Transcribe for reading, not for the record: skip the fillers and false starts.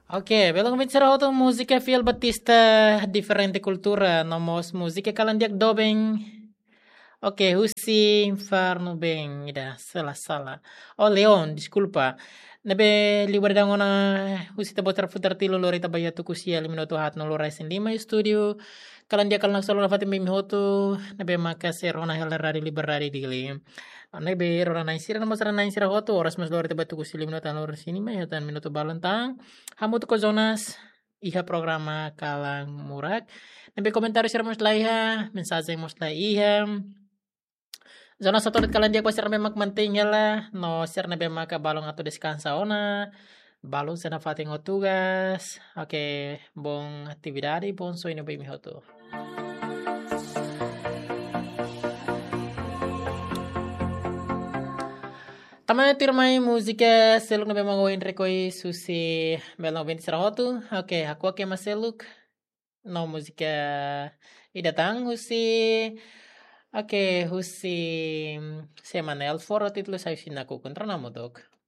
Ok, belum bicara auto musica Phil Battista differente cultura, nomos musica kalandiak dobeng. Ok, Husi Inferno bem, ida, salah. Oh, Leon, desculpa. Nebe libar dangona Husi ta botar futar tilo lori ta bayatu kusia liminoto hat no lora sin lima studio. Kalandia kalna solo na fatim bimi hotu, nebe maka serona helerari liberari dili. Nebe rora nain sira namos rana nain sira hotu, oras mas lori ta batu kusia liminoto lora sini ma yotan minuto balantang. Hamu ko zonas iha programa kalang murak. Nebe komentar sira mos laiha, mensaje mos laiha. Zona satu kalian dia pasir memang penting lah, no sir na bema ka balong atau descansa ona, balong sana fating o tugas, oke, bong atividade, bong so ino bimi hotu. Tama tirmai musika seluk na bema goin rekoi susi belong bini sira hotu, oke, aku ake maseluk, no musika idatang husi. Oke, husi semanel for titlo sa sinaku kontra namo dok.